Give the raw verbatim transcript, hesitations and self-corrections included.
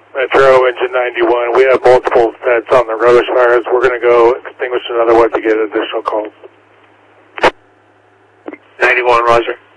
Metro, engine ninety-one. We have multiple sets on the rubbish fires. We're going to go extinguish another one to get additional calls. ninety-one, Roger.